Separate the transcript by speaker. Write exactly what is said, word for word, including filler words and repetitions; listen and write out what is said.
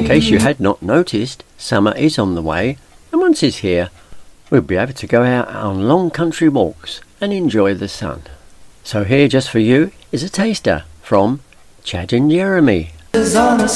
Speaker 1: In case you had not noticed, summer is on the way, and once it's here, we'll be able to go out on long country walks and enjoy the sun. So here just for you is a taster from Chad and Jeremy.